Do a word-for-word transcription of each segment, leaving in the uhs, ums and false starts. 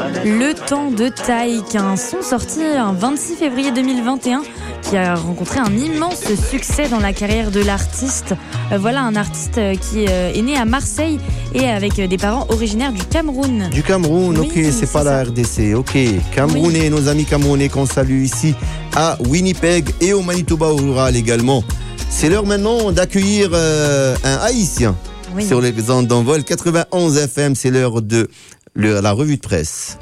Le temps de Taïk, un son sorti un vingt-six février deux mille vingt et un qui a rencontré un immense succès dans la carrière de l'artiste. Euh, voilà un artiste qui euh, est né à Marseille et avec des parents originaires du Cameroun. Du Cameroun, oui, ok, c'est, c'est pas ça. La R D C, ok. Camerounais, oui. Nos amis camerounais qu'on salue ici à Winnipeg et au Manitoba rural également. C'est l'heure maintenant d'accueillir euh, un Haïtien. Oui. Sur les ondes d'envol quatre-vingt-onze F M, c'est l'heure de le, la revue de presse.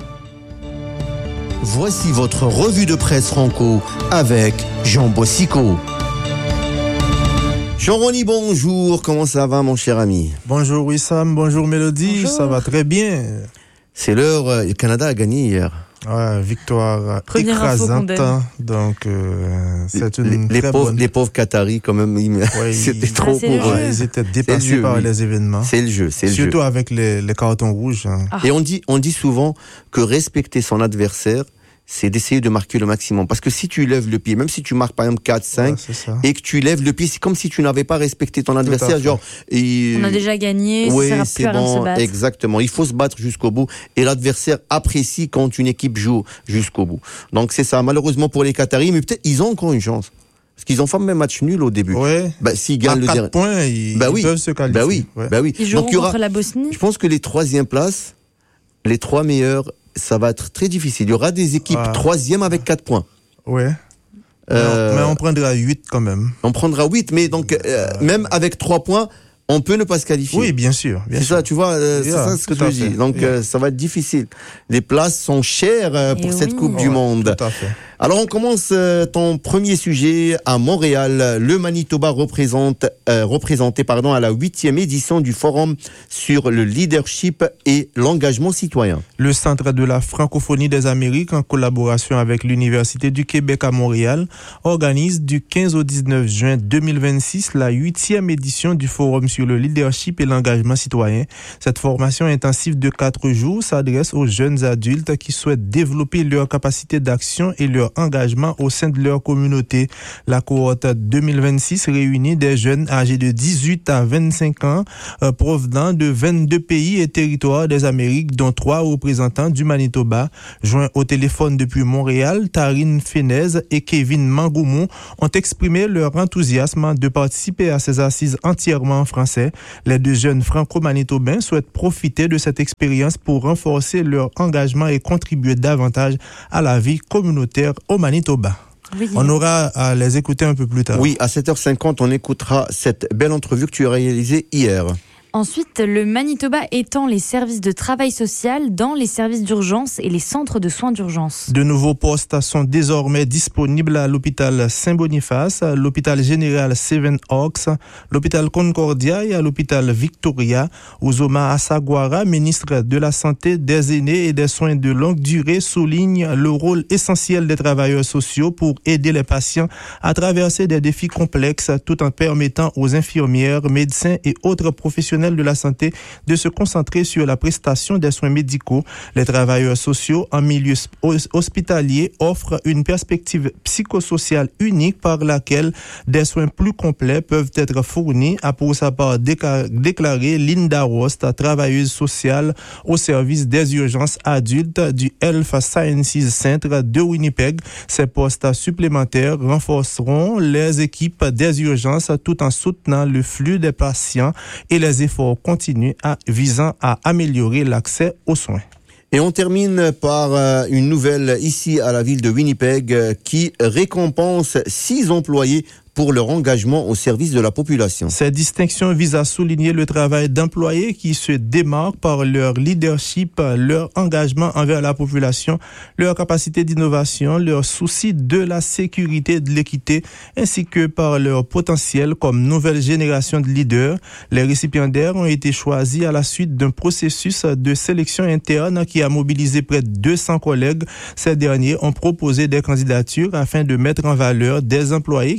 Voici votre revue de presse franco avec Jean Bossico. Jean-Rony, bonjour, comment ça va mon cher ami? Bonjour Wissam, bonjour Mélodie, bonjour. Ça va très bien. C'est l'heure, le Canada a gagné hier. Ouais, victoire Première écrasante, donc euh, c'est une les, très les pauvres, bonne... Les pauvres Qataris, quand même, ils... ouais, c'était ils... trop ah, pour eux. Ils étaient dépassés jeu, par oui. les événements. C'est le jeu, c'est le Surtout jeu. avec les, les cartons rouges. Hein. Ah. Et on dit, on dit souvent que respecter son adversaire, c'est d'essayer de marquer le maximum. Parce que si tu lèves le pied, même si tu marques par exemple quatre cinq, ouais, et que tu lèves le pied, c'est comme si tu n'avais pas respecté ton adversaire. Genre, et... On a déjà gagné, oui, ça sert c'est plus à rien bon, de se battre. Exactement. Il faut se battre jusqu'au bout. Et l'adversaire apprécie quand une équipe joue jusqu'au bout. Donc c'est ça. Malheureusement pour les Qataris, mais peut-être ils ont encore une chance. Parce qu'ils ont fait même match nul au début. Ouais. Bah, s'ils gagnent à le dernier points, ils, bah, oui. ils peuvent se qualifier. Bah oui. Ouais. Bah oui. Ils joueront Donc, il y aura, contre la Bosnie. Je pense que les troisième places, les trois meilleurs, ça va être très difficile. Il y aura des équipes ah. troisième avec quatre points. Ouais. Euh, mais on prendra huit quand même. On prendra huit, mais donc, euh, euh, même avec trois points, on peut ne pas se qualifier. Oui, bien sûr. Bien c'est sûr. ça, tu vois, euh, yeah, c'est ça ce que tu dis. Donc, yeah. euh, ça va être difficile. Les places sont chères euh, pour Et cette oui. Coupe oh, du Monde. Tout à fait. Alors, on commence euh, ton premier sujet à Montréal. Le Manitoba représente, euh, représenté pardon, à la huitième édition du Forum sur le leadership et l'engagement citoyen. Le Centre de la francophonie des Amériques, en collaboration avec l'Université du Québec à Montréal, organise du quinze au dix-neuf juin deux mille vingt-six la huitième édition du Forum sur le leadership et l'engagement citoyen. Cette formation intensive de quatre jours s'adresse aux jeunes adultes qui souhaitent développer leur capacité d'action et leur engagement au sein de leur communauté. La cohorte deux mille vingt-six réunit des jeunes âgés de dix-huit à vingt-cinq ans euh, provenant de vingt-deux pays et territoires des Amériques, dont trois représentants du Manitoba. Joints au téléphone depuis Montréal, Tarine Fenez et Kevin Mangoumou ont exprimé leur enthousiasme de participer à ces assises entièrement en français. Les deux jeunes franco-manitobains souhaitent profiter de cette expérience pour renforcer leur engagement et contribuer davantage à la vie communautaire au Manitoba. Oui. On aura à les écouter un peu plus tard. Oui, à sept heures cinquante, on écoutera cette belle entrevue que tu as réalisée hier. Ensuite, le Manitoba étend les services de travail social dans les services d'urgence et les centres de soins d'urgence. De nouveaux postes sont désormais disponibles à l'hôpital Saint-Boniface, à l'hôpital général Seven Oaks, l'hôpital Concordia et à l'hôpital Victoria. Uzoma Asagwara, ministre de la Santé, des Aînés et des Soins de longue durée, souligne le rôle essentiel des travailleurs sociaux pour aider les patients à traverser des défis complexes tout en permettant aux infirmières, médecins et autres professionnels de la santé de se concentrer sur la prestation des soins médicaux. Les travailleurs sociaux en milieu hospitalier offrent une perspective psychosociale unique par laquelle des soins plus complets peuvent être fournis, a pour sa part déclaré Linda Rost, travailleuse sociale au service des urgences adultes du Health Sciences Center de Winnipeg. Ces postes supplémentaires renforceront les équipes des urgences tout en soutenant le flux des patients et les efforts continus à, visant à améliorer l'accès aux soins. Et on termine par euh, une nouvelle ici à la ville de Winnipeg euh, qui récompense six employés pour leur engagement au service de la population. Cette distinction vise à souligner le travail d'employés qui se démarquent par leur leadership, leur engagement envers la population, leur capacité d'innovation, leur souci de la sécurité et de l'équité, ainsi que par leur potentiel comme nouvelle génération de leaders. Les récipiendaires ont été choisis à la suite d'un processus de sélection interne qui a mobilisé près de deux cents collègues. Ces derniers ont proposé des candidatures afin de mettre en valeur des employés qui se disent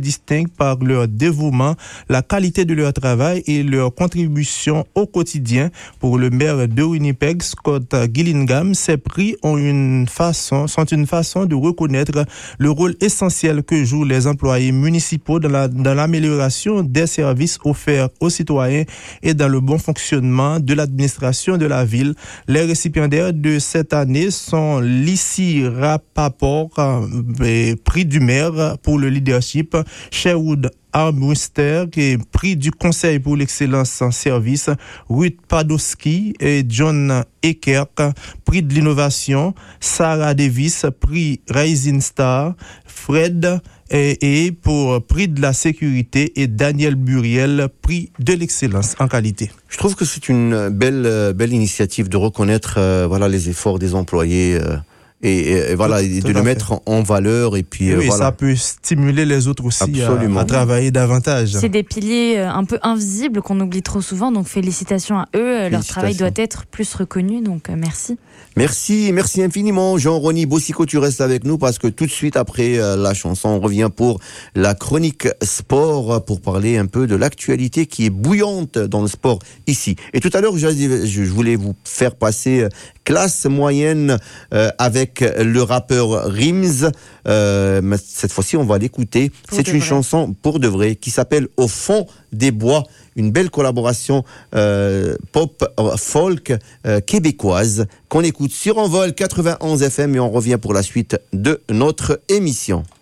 distinguent par leur dévouement, la qualité de leur travail et leur contribution au quotidien. Pour le maire de Winnipeg, Scott Gillingham, ces prix ont une façon, sont une façon de reconnaître le rôle essentiel que jouent les employés municipaux dans, la, dans l'amélioration des services offerts aux citoyens et dans le bon fonctionnement de l'administration de la ville. Les récipiendaires de cette année sont Lissy Rapaport, euh, prix du maire pour le leadership, Sherwood Armwister, qui est prix du Conseil pour l'excellence en service, Ruth Padowski et John Ekerk, prix de l'innovation, Sarah Davis, prix Rising Star, Fred et, et pour prix de la sécurité et Daniel Buriel, prix de l'excellence en qualité. Je trouve que c'est une belle, belle initiative de reconnaître euh, voilà, les efforts des employés euh. Et, et, et voilà, tout, et de le mettre en, en valeur et puis oui, euh, voilà. Ça peut stimuler les autres aussi à, à travailler davantage. C'est des piliers un peu invisibles qu'on oublie trop souvent, donc félicitations à eux. Félicitations. Leur travail doit être plus reconnu, donc euh, merci. Merci, merci infiniment. Jean-Rony Bossico, tu restes avec nous parce que tout de suite après euh, la chanson, on revient pour la chronique sport pour parler un peu de l'actualité qui est bouillante dans le sport ici. Et tout à l'heure, je, je voulais vous faire passer classe moyenne euh, avec le rappeur Rims. Euh, cette fois-ci, on va l'écouter. Pour C'est une vrai. chanson pour de vrai qui s'appelle Au fond des bois. Une belle collaboration euh, pop euh, folk euh, québécoise qu'on écoute sur Envol quatre-vingt-onze F M et on revient pour la suite de notre émission.